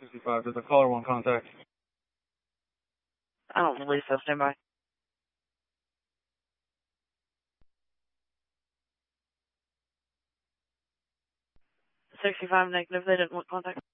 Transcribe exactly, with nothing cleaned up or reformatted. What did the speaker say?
sixty-five, does the caller want contact? I don't believe so. Stand by. sixty-five negative. They didn't want contact.